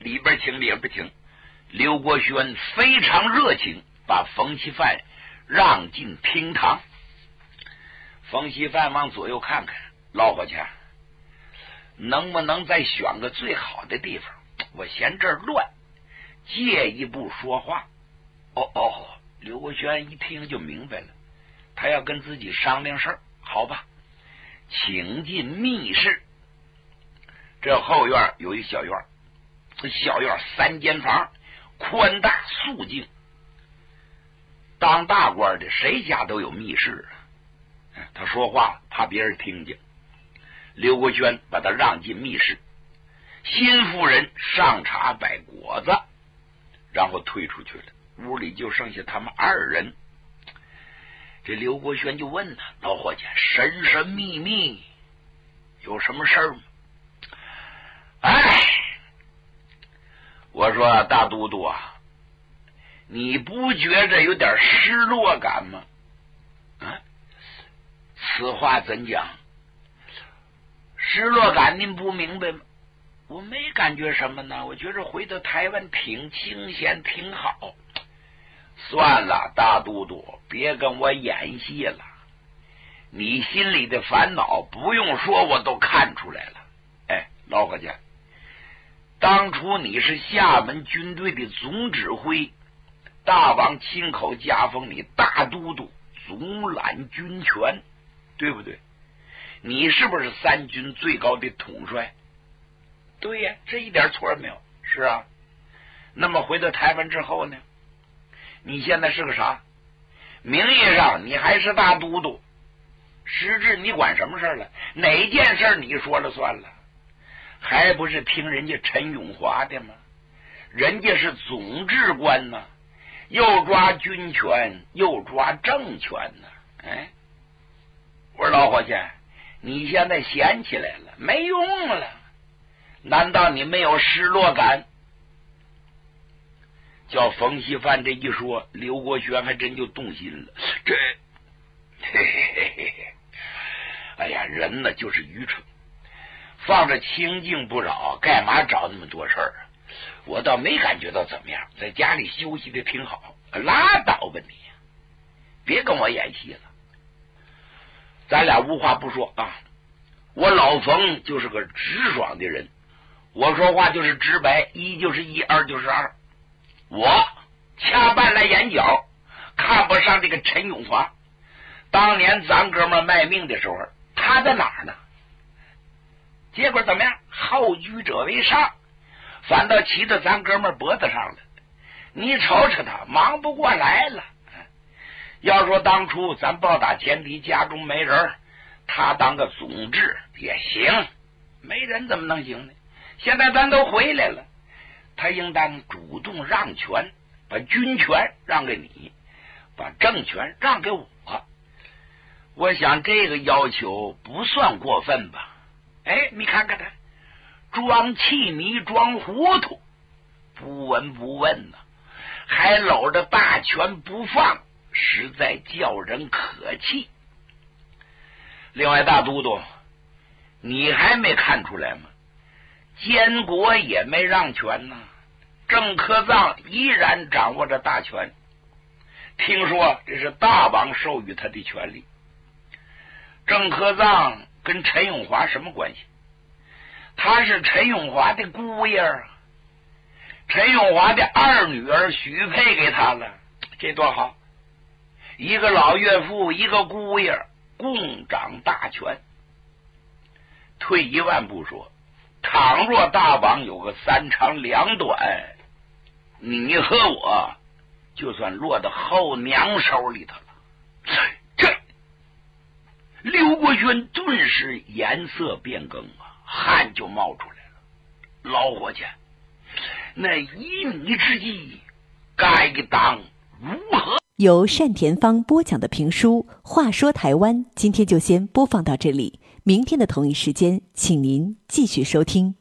里边请里边请。刘国轩非常热情，把冯锡范让进厅堂。冯锡范往左右看看，老伙计，能不能再选个最好的地方？我嫌这儿乱，借一步说话。刘国轩一听就明白了，他要跟自己商量事儿。好吧，请进密室。这后院有一小院，这小院3间房，宽大肃静。当大官的谁家都有密室啊？他说话怕别人听见。刘国轩把他让进密室，新夫人上茶摆果子，然后退出去了。屋里就剩下他们2人。这刘国轩就问他：“老伙计，神神秘秘，有什么事儿吗？”我说大都督啊，你不觉着有点失落感吗？此话怎讲？失落感您不明白吗？我没感觉什么呢，我觉着回到台湾挺清闲挺好。算了，大都督，别跟我演戏了，你心里的烦恼不用说我都看出来了。老伙计，当初你是厦门军队的总指挥，大王亲口加封你大都督，总揽军权，对不对？你是不是3军最高的统帅？对呀，这一点错没有。是啊，那么回到台湾之后呢？你现在是个啥？名义上你还是大都督，实质你管什么事了？哪件事你说了算了？还不是听人家陈永华的吗？人家是总治官呢，又抓军权又抓政权呢。我说老伙计，你现在闲起来了，没用了。难道你没有失落感？叫冯锡范这一说，刘国轩还真就动心了。哎呀，人呢就是愚蠢，放着清静不扰，干嘛找那么多事儿啊？我倒没感觉到怎么样，在家里休息的挺好。拉倒吧你，别跟我演戏了。咱俩无话不说啊。我老冯就是个直爽的人，我说话就是直白，1就是1，2就是2。我掐半来眼角，看不上这个陈永华。当年咱哥们卖命的时候，他在哪儿呢？结果怎么样？好居者为上，反倒骑到咱哥们脖子上了。你瞅瞅他，忙不过来了。要说当初咱暴打前敌，家中没人，他当个总治也行，没人怎么能行呢？现在咱都回来了，他应当主动让权，把军权让给你，把政权让给我。我想这个要求不算过分吧？你看看他装气迷装糊涂，不闻不问呢，还搂着大权不放，实在叫人可气。另外大都督，你还没看出来吗？监国也没让权呢，郑科臧依然掌握着大权，听说这是大王授予他的权利。郑科臧跟陈永华什么关系？他是陈永华的姑爷啊，陈永华的2女儿许配给他了，这多好！一个老岳父，一个姑爷，共掌大权。退一万步说，倘若大王有个3长2短，你和我就算落到后娘手里头了。刘国轩顿时颜色变更啊，汗就冒出来了。老伙计，那以你之计，该当如何？ 由单田芳播讲的评书《话说台湾》，今天就先播放到这里，明天的同一时间，请您继续收听。